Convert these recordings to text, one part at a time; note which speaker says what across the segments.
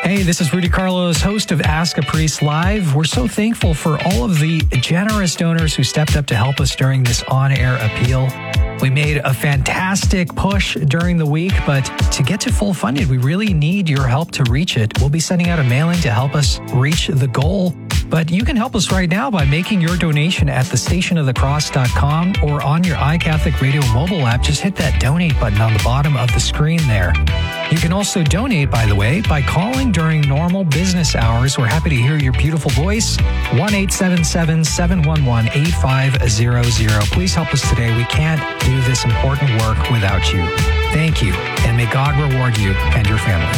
Speaker 1: Hey, this is Rudy Carlos, host of Ask a Priest Live. We're so thankful for all of the generous donors who stepped up to help us during this on-air appeal. We made a fantastic push during the week, but to get to full funded, we really need your help to reach it. We'll be sending out a mailing to help us reach the goal. But you can help us right now by making your donation at thestationofthecross.com or on your iCatholic Radio mobile app. Just hit that donate button on the bottom of the screen there. You can also donate, by the way, by calling during normal business hours. We're happy to hear your beautiful voice. 1-877-711-8500. Please help us today. We can't do this important work without you. Thank you, and may God reward you and your family.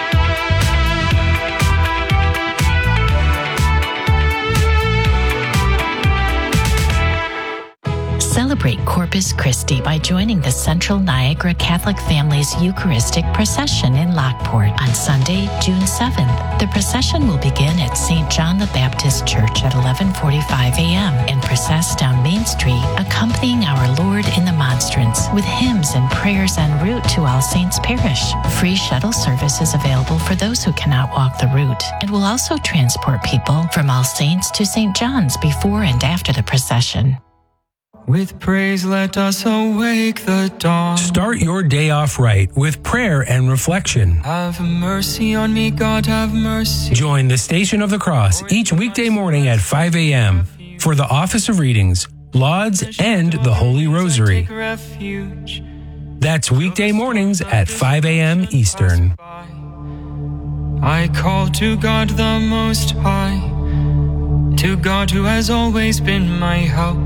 Speaker 2: Celebrate Corpus Christi by joining the Central Niagara Catholic Families Eucharistic Procession in Lockport on Sunday, June 7th. The procession will begin at St. John the Baptist Church at 11:45 a.m. and process down Main Street, accompanying our Lord in the Monstrance with hymns and prayers en route to All Saints Parish. Free shuttle service is available for those who cannot walk the route and will also transport people from All Saints to St. John's before and after the procession.
Speaker 3: With praise, let us awake the dawn.
Speaker 4: Start your day off right with prayer and reflection.
Speaker 3: Have mercy on me, God, have mercy.
Speaker 4: Join the Station of the Cross each weekday morning at 5 a.m. for the Office of Readings, Lauds, and the Holy Rosary. That's weekday mornings at 5 a.m. Eastern.
Speaker 3: I call to God the Most High, to God who has always been my help.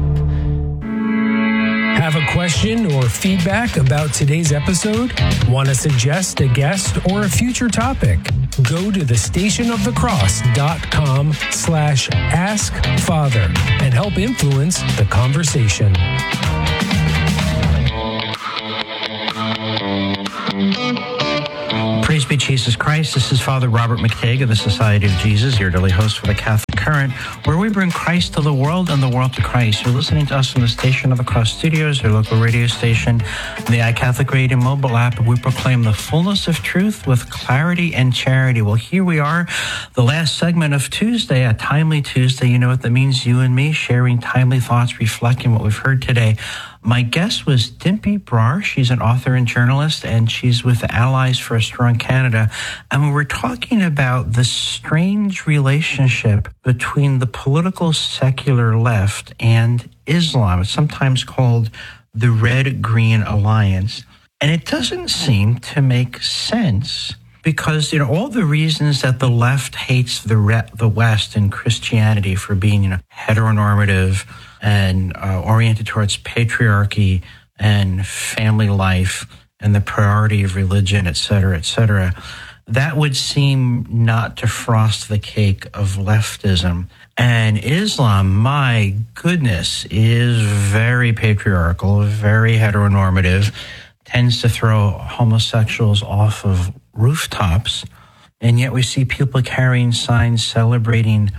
Speaker 4: Have a question or feedback about today's episode? Want to suggest a guest or a future topic? Go to thestationofthecross.com/askfather and help influence the conversation.
Speaker 5: Praise be Jesus Christ. This is Father Robert McTague of the Society of Jesus, your daily host for the Catholic Current, where we bring Christ to the world and the world to Christ. You're listening to us from the Station of the Cross Studios, your local radio station, the iCatholic Radio mobile app. We proclaim the fullness of truth with clarity and charity. Well, here we are, the last segment of Tuesday, a timely Tuesday. You know what that means, you and me sharing timely thoughts, reflecting what we've heard today. My guest was Dimpy Brar. She's an author and journalist, and she's with the Allies for a Strong Canada. And we were talking about the strange relationship between the political secular left and Islam. It's sometimes called the Red-Green Alliance. And it doesn't seem to make sense because, all the reasons that the left hates the West and Christianity for being, heteronormative and oriented towards patriarchy and family life and the priority of religion, et cetera, that would seem not to frost the cake of leftism. And Islam, my goodness, is very patriarchal, very heteronormative, tends to throw homosexuals off of rooftops, and yet we see people carrying signs celebrating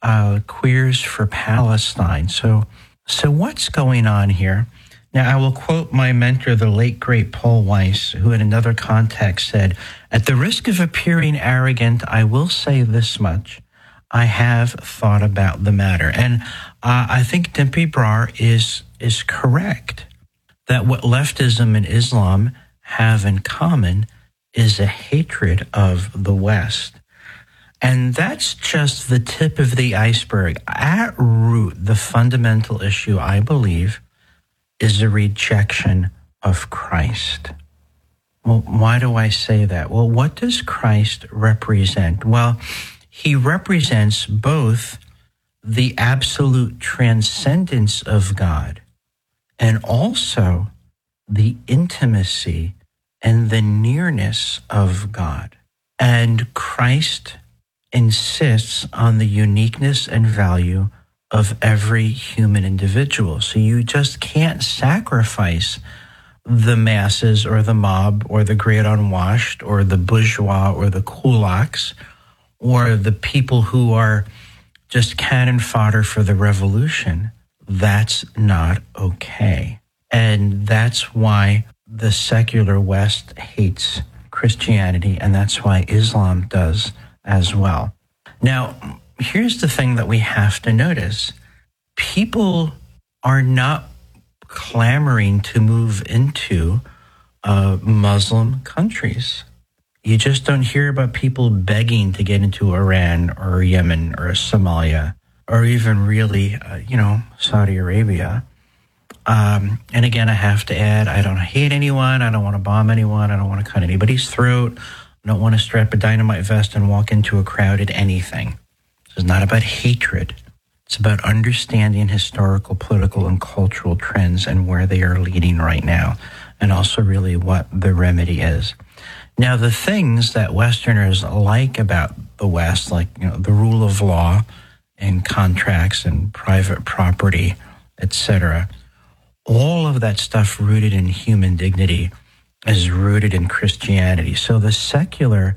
Speaker 5: queers for Palestine. So what's going on here? Now, I will quote my mentor, the late, great Paul Weiss, who in another context said, "At the risk of appearing arrogant, I will say this much. I have thought about the matter." And I think Dimpy Brar is correct that what leftism and Islam have in common is a hatred of the West. And that's just the tip of the iceberg. At root, the fundamental issue, I believe, is a rejection of Christ. Well, why do I say that? Well, what does Christ represent? Well, he represents both the absolute transcendence of God and also the intimacy and the nearness of God. And Christ insists on the uniqueness and value of every human individual. So you just can't sacrifice the masses or the mob or the great unwashed or the bourgeois or the kulaks or the people who are just cannon fodder for the revolution. That's not okay. And that's why the secular West hates Christianity, and that's why Islam does as well. Now, here's the thing that we have to notice. People are not clamoring to move into Muslim countries. You just don't hear about people begging to get into Iran or Yemen or Somalia or even really, Saudi Arabia. And again, I have to add, I don't hate anyone. I don't want to bomb anyone. I don't want to cut anybody's throat. I don't want to strap a dynamite vest and walk into a crowded anything. This is not about hatred. It's about understanding historical, political, and cultural trends and where they are leading right now, and also really what the remedy is. Now, the things that Westerners like about the West, like the rule of law and contracts and private property, etc., all of that stuff rooted in human dignity is rooted in Christianity. So the secular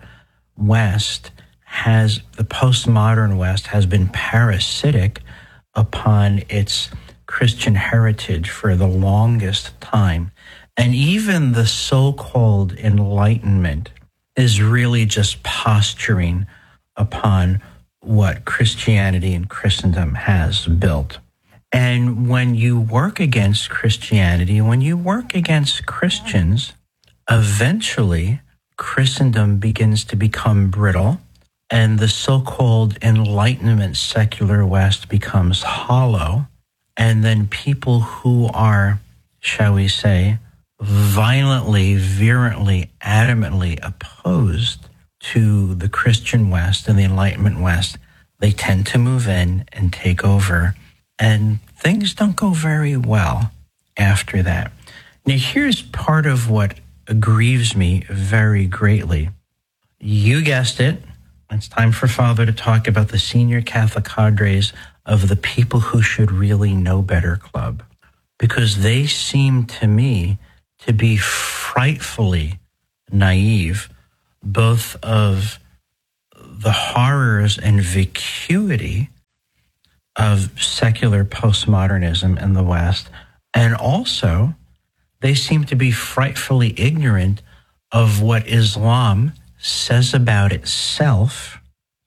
Speaker 5: West the postmodern West has been parasitic upon its Christian heritage for the longest time. And even the so-called Enlightenment is really just posturing upon what Christianity and Christendom has built. And when you work against Christianity, when you work against Christians, eventually Christendom begins to become brittle, and the so-called Enlightenment secular West becomes hollow, and then people who are, shall we say, violently, virulently, adamantly opposed to the Christian West and the Enlightenment West, they tend to move in and take over, and things don't go very well after that. Now, here's part of what grieves me very greatly. You guessed it. It's time for Father to talk about the senior Catholic cadres of the People Who Should Really Know Better Club, because they seem to me to be frightfully naive, both of the horrors and vacuity of secular postmodernism in the West, and also they seem to be frightfully ignorant of what Islam says about itself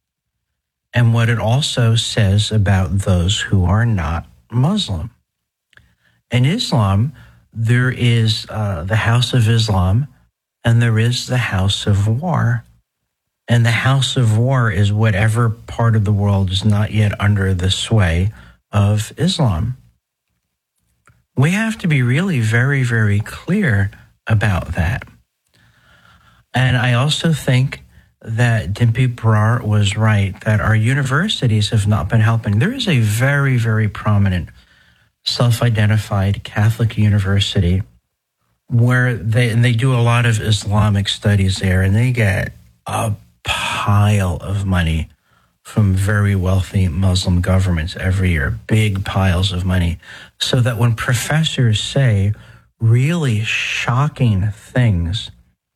Speaker 5: and what it also says about those who are not Muslim. In Islam, there is the House of Islam and there is the House of War. And the House of War is whatever part of the world is not yet under the sway of Islam. We have to be really very, very clear about that. And I also think that Dimpy Brar was right, that our universities have not been helping. There is a very, very prominent self-identified Catholic university where they do a lot of Islamic studies there, and they get a pile of money from very wealthy Muslim governments every year, big piles of money, so that when professors say really shocking things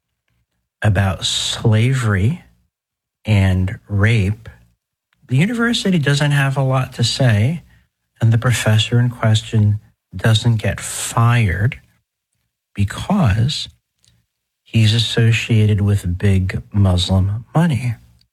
Speaker 5: about slavery and rape, the university doesn't have a lot to say, and the professor in question doesn't get fired because he's associated with big Muslim money.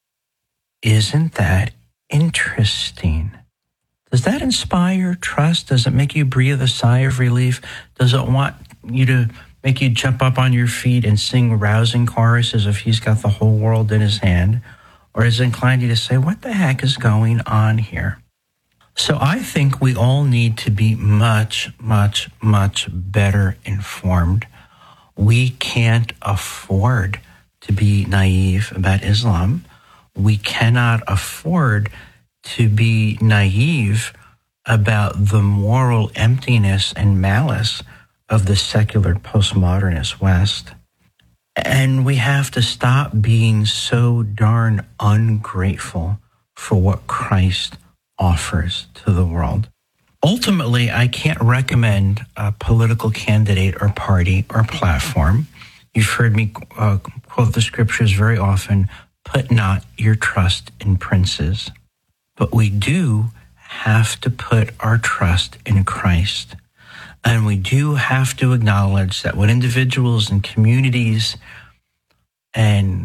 Speaker 5: Isn't that interesting? Does that inspire trust? Does it make you breathe a sigh of relief? Does it want you to make you jump up on your feet and sing rousing choruses if he's got the whole world in his hand? Or is it inclined you to say, what the heck is going on here? So I think we all need to be much, much, much better informed. We can't afford to be naive about Islam. We cannot afford to be naive about the moral emptiness and malice of the secular postmodernist West. And we have to stop being so darn ungrateful for what Christ offers to the world. Ultimately, I can't recommend a political candidate or party or platform. You've heard me quote the scriptures very often, put not your trust in princes. But we do have to put our trust in Christ. And we do have to acknowledge that when individuals and communities and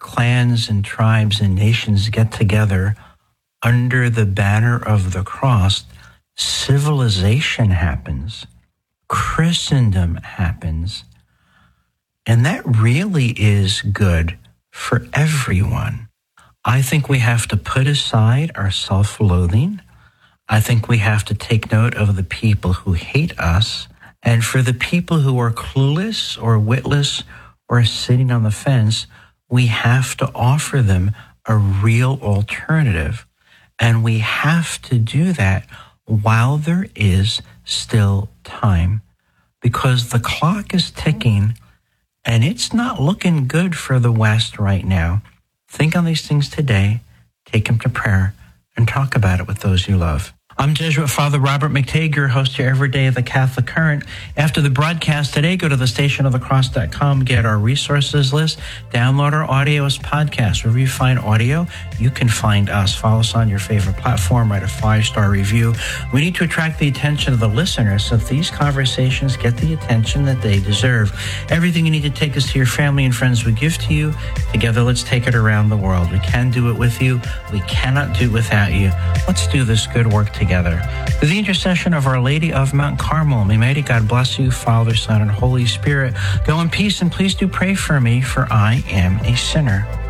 Speaker 5: clans and tribes and nations get together under the banner of the cross, civilization happens, Christendom happens, and that really is good for everyone. I think we have to put aside our self-loathing. I think we have to take note of the people who hate us, and for the people who are clueless or witless or sitting on the fence, we have to offer them a real alternative. And we have to do that while there is still time, because the clock is ticking and it's not looking good for the West right now. Think on these things today, take them to prayer, and talk about it with those you love. I'm Jesuit Father Robert McTague, your host here every day of the Catholic Current. After the broadcast today, go to thestationofthecross.com, get our resources list, download our audio as podcast. Wherever you find audio, you can find us. Follow us on your favorite platform, write a 5-star review. We need to attract the attention of the listeners so that these conversations get the attention that they deserve. Everything you need to take us to your family and friends we give to you. Together, let's take it around the world. We can do it with you. We cannot do it without you. Let's do this good work together. Through the intercession of Our Lady of Mount Carmel, may mighty God bless you, Father, Son, and Holy Spirit. Go in peace, and please do pray for me, for I am a sinner.